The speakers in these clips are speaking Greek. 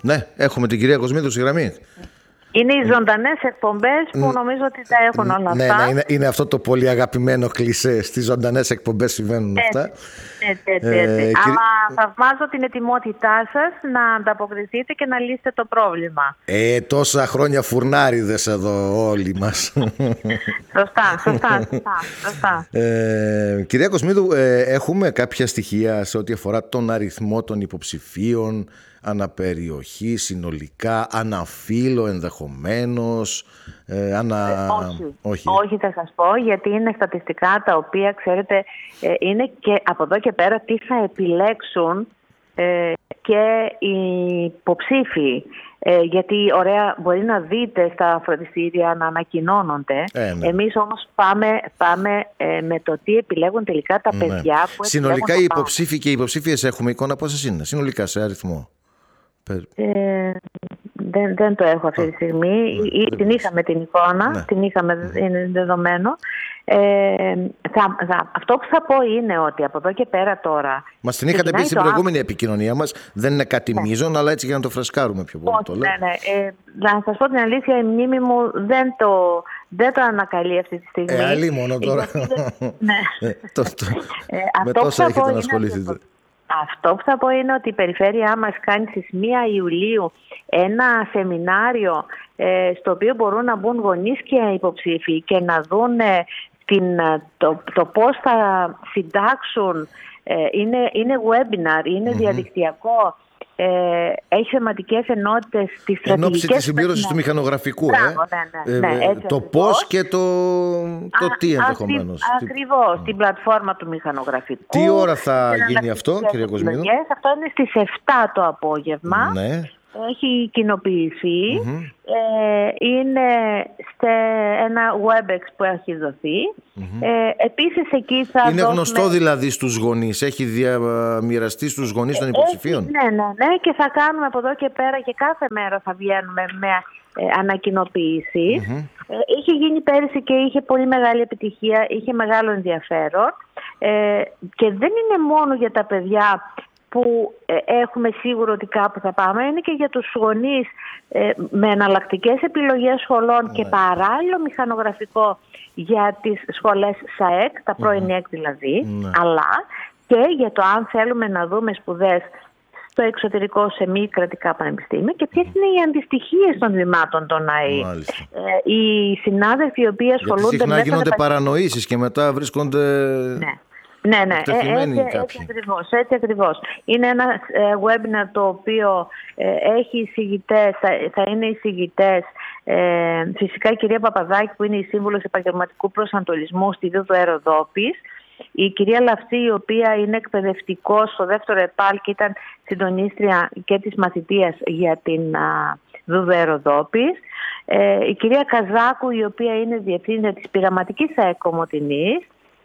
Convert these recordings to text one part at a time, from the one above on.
Ναι, έχουμε την κυρία Κοσμίδου στη γραμμή. Είναι οι ζωντανές εκπομπές που νομίζω ότι τα έχουν όλα αυτά. Ναι, είναι αυτό το πολύ αγαπημένο κλισέ. Στις ζωντανές εκπομπές συμβαίνουν αυτά. Έτσι. Αλλά θαυμάζω την ετοιμότητά σας να ανταποκριθείτε και να λύσετε το πρόβλημα. Τόσα χρόνια φουρνάριδες εδώ όλοι μας. Σωστά. Κυρία Κοσμίδου, έχουμε κάποια στοιχεία σε ό,τι αφορά τον αριθμό των υποψηφίων, αναπεριοχή, συνολικά, αναφύλο ενδεχομένως? Όχι, θα σας πω, γιατί είναι στατιστικά τα οποία, ξέρετε, είναι και από εδώ και πέρα τι θα επιλέξουν και οι υποψήφοι. Γιατί ωραία μπορεί να δείτε στα φροντιστήρια να ανακοινώνονται. Ναι. Εμείς όμως πάμε με το τι επιλέγουν τελικά τα παιδιά που συνολικά οι υποψήφοι και οι υποψήφιες έχουμε εικόνα πόσες είναι, συνολικά σε αριθμό? Δεν το έχω αυτή τη στιγμή. Την είχαμε την εικόνα, ναι. Την είχαμε, είναι δεδομένο. Αυτό που θα πω είναι ότι από εδώ και πέρα τώρα... Μας την είχατε πει στην προηγούμενη επικοινωνία μας. Δεν είναι κάτι μείζον, αλλά έτσι για να το φρεσκάρουμε πιο πολύ. Ναι. Να σας πω την αλήθεια, η μνήμη μου δεν το ανακαλεί αυτή τη στιγμή. Αλλή μόνο τώρα. Ναι. Με τόσα έχετε να ασχοληθείτε. Αυτό που θα πω είναι ότι η περιφέρειά μας κάνει στις 1 Ιουλίου ένα σεμινάριο στο οποίο μπορούν να μπουν γονείς και υποψήφοι και να δουν το πώς θα συντάξουν. Είναι webinar, είναι διαδικτυακό. Έχει θεματικές ενότητες της στρατηγικής. Εν ώψη της συμπλήρωσης του μηχανογραφικού. Ναι, το πώς και το τι ενδεχομένως. Ακριβώς, την πλατφόρμα του μηχανογραφικού. Τι ώρα θα γίνει αυτό, κυρία Κοσμίδου? Αυτό είναι στις 7 το απόγευμα. Ναι. Έχει κοινοποιηθεί. Είναι σε ένα WebEx που έχει δοθεί. Επίσης εκεί θα είναι γνωστό δηλαδή στους γονείς? Έχει διαμοιραστεί στους γονείς των υποψηφίων? Ναι, και θα κάνουμε από εδώ και πέρα και κάθε μέρα θα βγαίνουμε με ανακοινοποιήσεις. Είχε γίνει πέρυσι και είχε πολύ μεγάλη επιτυχία, είχε μεγάλο ενδιαφέρον. Και δεν είναι μόνο για τα παιδιά που έχουμε σίγουρο ότι κάπου θα πάμε, είναι και για τους γονείς με εναλλακτικές επιλογές σχολών και παράλληλο μηχανογραφικό για τις σχολές ΣΑΕΚ, τα πρώην ΕΚ δηλαδή, αλλά και για το αν θέλουμε να δούμε σπουδές στο εξωτερικό σε μη κρατικά πανεπιστήμια και ποιες είναι οι αντιστοιχίες των βημάτων των ΑΕΗ. Οι συνάδελφοι οι οποίοι ασχολούνται... Γιατί συχνά γίνονται παρανοήσεις και μετά βρίσκονται... Ναι, έτσι ακριβώς. Είναι ένα webinar το οποίο έχει εισηγητές, θα είναι εισηγητές. Φυσικά η κυρία Παπαδάκη που είναι η σύμβουλος επαγγελματικού προσανατολισμού στη ΔΟΥ Αεροδόπης. Η κυρία Λαυσή η οποία είναι εκπαιδευτικός στο δεύτερο ΕΠΑΛ και ήταν συντονίστρια και της μαθητείας για την ΔΟΥ Αεροδόπης. Η κυρία Καζάκου η οποία είναι διευθύντρια της πειραματικής ΑΕΚ Κομοτηνής.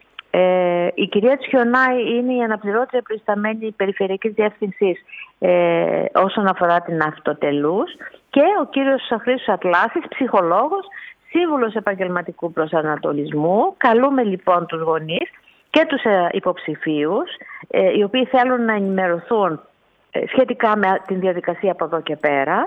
Η κυρία Τσιονάη είναι η αναπληρώτρια προϊσταμένη Περιφερειακής Διεύθυνσης όσον αφορά την Αυτοτελούς και ο κύριος Χρήστος Ατλάσης, ψυχολόγος, σύμβουλος επαγγελματικού προσανατολισμού. Καλούμε λοιπόν τους γονείς και τους υποψηφίους οι οποίοι θέλουν να ενημερωθούν σχετικά με την διαδικασία από εδώ και πέρα.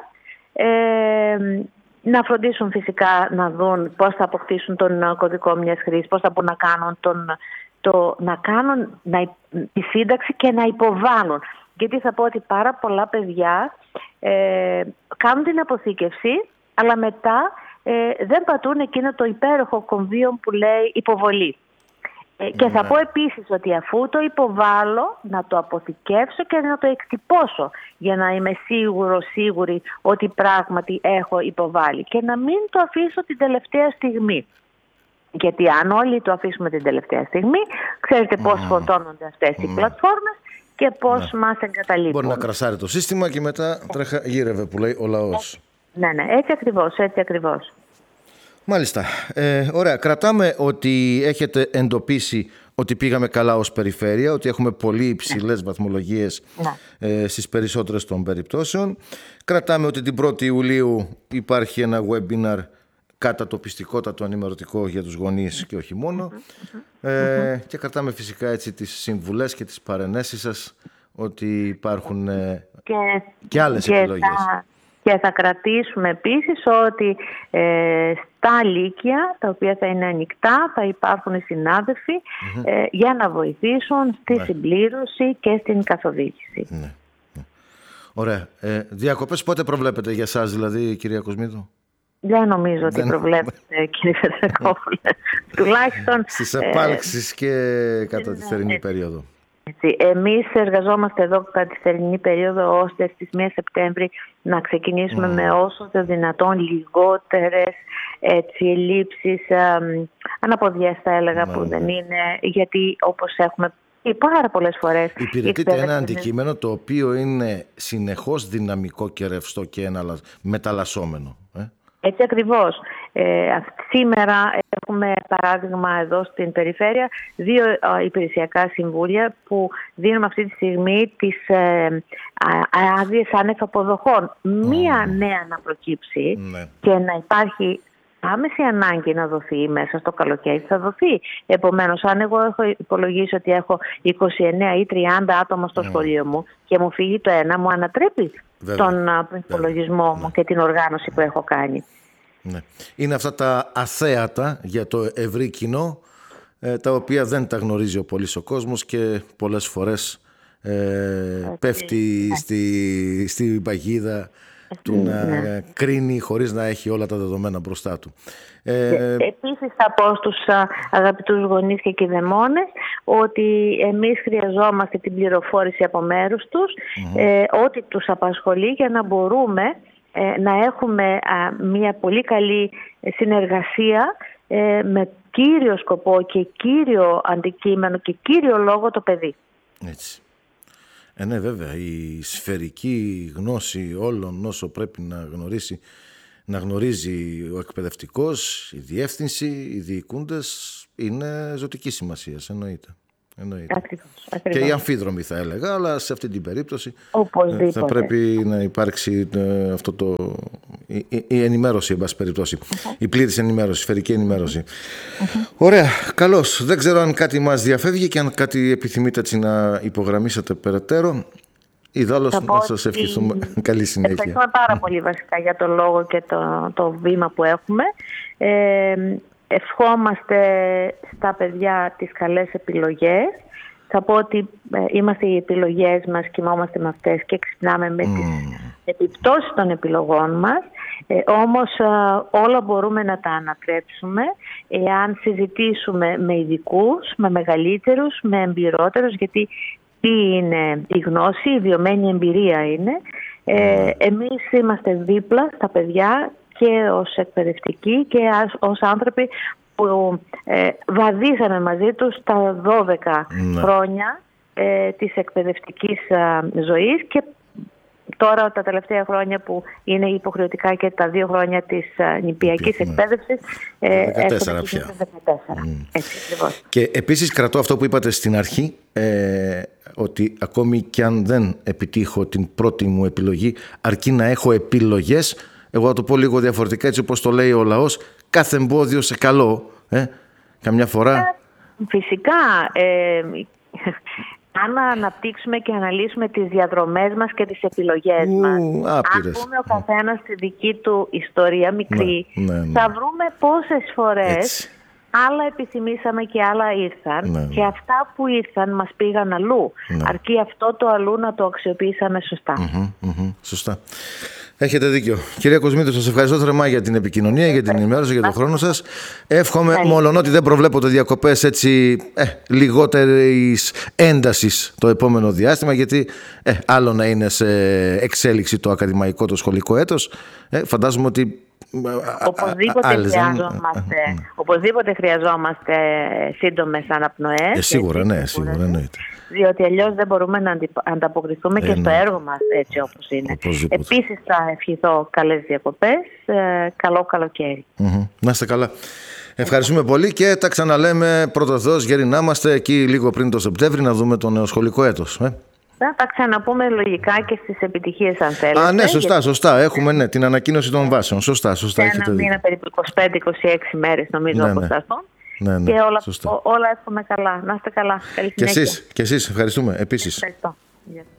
Να φροντίσουν φυσικά να δουν πώς θα αποκτήσουν τον κωδικό μιας χρήσης, πώς θα μπορούν να κάνουν τη σύνταξη και να υποβάλουν. Γιατί θα πω ότι πάρα πολλά παιδιά κάνουν την αποθήκευση, αλλά μετά δεν πατούν εκείνο το υπέροχο κομβίο που λέει υποβολή. Και θα πω επίσης ότι αφού το υποβάλλω, να το αποθηκεύσω και να το εκτυπώσω για να είμαι σίγουρη ότι πράγματι έχω υποβάλει και να μην το αφήσω την τελευταία στιγμή. Γιατί αν όλοι το αφήσουμε την τελευταία στιγμή, ξέρετε πώς φορτώνονται αυτές οι πλατφόρμες και πώς μας εγκαταλείπουν. Μπορεί να κρασάρει το σύστημα και μετά τρέχα γύρευε που λέει ο λαός. Ναι, έτσι ακριβώς. Μάλιστα. Ωραία. Κρατάμε ότι έχετε εντοπίσει ότι πήγαμε καλά ως περιφέρεια, ότι έχουμε πολύ υψηλές βαθμολογίες στις περισσότερες των περιπτώσεων. Κρατάμε ότι την 1η Ιουλίου υπάρχει ένα webinar κατατοπιστικότατο ενημερωτικό για τους γονείς και όχι μόνο. Και κρατάμε φυσικά έτσι τις συμβουλές και τις παρενέσεις σας ότι υπάρχουν και άλλες επιλογές. Και θα κρατήσουμε επίσης ότι στα λύκεια, τα οποία θα είναι ανοιχτά, θα υπάρχουν οι συνάδελφοι για να βοηθήσουν στη συμπλήρωση και στην καθοδήγηση. Ναι. Ωραία. Διακοπές πότε προβλέπετε για εσάς, δηλαδή, κυρία Κοσμίδου? Δεν νομίζω ότι προβλέπετε, κύριε Πετρακόπουλε. Τουλάχιστον στις επάλξεις και κατά τη θερινή περίοδο. Εμείς εργαζόμαστε εδώ κατά τη θερινή περίοδο, ώστε στις 1 Σεπτέμβρη να ξεκινήσουμε με όσο το δυνατόν λιγότερες ελλείψεις, αναποδιές θα έλεγα, που δεν είναι, γιατί όπως έχουμε πάρα πολλές φορές υπηρετείται ένα αντικείμενο το οποίο είναι συνεχώς δυναμικό και ρευστό και μεταλλασσόμενο. Έτσι ακριβώς. Σήμερα έχουμε παράδειγμα εδώ στην περιφέρεια 2 υπηρεσιακά συμβούλια που δίνουν αυτή τη στιγμή τις άδειες άνευ αποδοχών. Μία νέα να προκύψει και να υπάρχει άμεση ανάγκη να δοθεί μέσα στο καλοκαίρι, θα δοθεί. Επομένως, αν εγώ έχω υπολογίσει ότι έχω 29 ή 30 άτομα στο σχολείο μου και μου φύγει το ένα, μου ανατρέπει τον υπολογισμό μου και την οργάνωση που έχω κάνει. Ναι. Είναι αυτά τα αθέατα για το ευρύ κοινό, τα οποία δεν τα γνωρίζει ο πολύς ο κόσμος και πολλές φορές πέφτει στη παγίδα του να κρίνει χωρίς να έχει όλα τα δεδομένα μπροστά του. Επίσης θα πω στους αγαπητούς γονείς και κηδεμόνες ότι εμείς χρειαζόμαστε την πληροφόρηση από μέρους τους, ό,τι τους απασχολεί, για να μπορούμε να έχουμε μια πολύ καλή συνεργασία με κύριο σκοπό και κύριο αντικείμενο και κύριο λόγο το παιδί. Έτσι. Ναι, βέβαια, η σφαιρική γνώση όλων όσο πρέπει να γνωρίζει ο εκπαιδευτικός, η διεύθυνση, οι διοικούντες, είναι ζωτική σημασία, εννοείται. Ακριβώς. Και οι αμφίδρομοι θα έλεγα, αλλά σε αυτή την περίπτωση θα πρέπει να υπάρξει η ενημέρωση, εν πάση περιπτώσει, η πλήρης ενημέρωση, η σφαιρική ενημέρωση. Ωραία, καλώς. Δεν ξέρω αν κάτι μας διαφεύγει και αν κάτι επιθυμείτε έτσι να υπογραμμίσετε περαιτέρω. Ιδάλλως να σας ευχηθούμε καλή συνέχεια. Ευχαριστούμε πάρα πολύ βασικά για το λόγο και το βήμα που έχουμε. Ευχόμαστε στα παιδιά τις καλές επιλογές. Θα πω ότι είμαστε οι επιλογές μας, κοιμόμαστε με αυτές και ξυπνάμε με τις επιπτώσεις των επιλογών μας. Όμως όλα μπορούμε να τα ανατρέψουμε εάν συζητήσουμε με ειδικούς, με μεγαλύτερους, με εμπειρότερους, γιατί τι είναι η γνώση, η βιωμένη εμπειρία είναι. Εμείς είμαστε δίπλα στα παιδιά και ως εκπαιδευτικοί και ως άνθρωποι που βαδίσαμε μαζί τους τα 12 χρόνια της εκπαιδευτικής ζωής και τώρα τα τελευταία χρόνια που είναι υποχρεωτικά και τα 2 χρόνια της νηπιακής εκπαίδευσης. 14 πια. 14. Έτσι, ακριβώς. Και επίσης κρατώ αυτό που είπατε στην αρχή, ότι ακόμη και αν δεν επιτύχω την πρώτη μου επιλογή, αρκεί να έχω επιλογές. Εγώ θα το πω λίγο διαφορετικά, έτσι όπως το λέει ο λαός, κάθε εμπόδιο σε καλό. Καμιά φορά. Φυσικά. Αν αναπτύξουμε και αναλύσουμε τις διαδρομές μας και τις επιλογές μας, αν πούμε ο καθένας τη δική του ιστορία μικρή, θα βρούμε πόσες φορές άλλα επιθυμήσαμε και άλλα ήρθαν και αυτά που ήρθαν μας πήγαν αλλού. Αρκεί αυτό το αλλού να το αξιοποιήσαμε σωστά. Σωστά. Έχετε δίκιο. Κυρία Κοσμίδου, σας ευχαριστώ θερμά για την επικοινωνία, για την ενημέρωση, για τον χρόνο σας. Εύχομαι, μόλον ότι δεν προβλέπονται διακοπές έτσι λιγότερης έντασης το επόμενο διάστημα, γιατί άλλο να είναι σε εξέλιξη το ακαδημαϊκό, το σχολικό έτος. Φαντάζομαι ότι οπωσδήποτε χρειαζόμαστε σύντομες αναπνοές. Σίγουρα, εννοείται. Διότι αλλιώς δεν μπορούμε να ανταποκριθούμε και στο έργο μας έτσι όπως είναι. Επίσης θα ευχηθώ καλές διακοπές, καλό καλοκαίρι. Να είστε καλά. Ευχαριστούμε πολύ και τα ξαναλέμε πρώτα Θεός, γέροι να είμαστε εκεί λίγο πριν το Σεπτέμβρη να δούμε το νεοσχολικό έτος. Θα τα ξαναπούμε λογικά και στις επιτυχίες αν θέλετε. Ναι, σωστά. Έχουμε την ανακοίνωση των βάσεων. Σωστά. Ένα μήνα περίπου 25-26 μέρες νομίζω από αυτό. Και όλα εύχομαι καλά. Να είστε καλά. Καλή συνέχεια. Και εσείς ευχαριστούμε επίσης. Ευχαριστώ.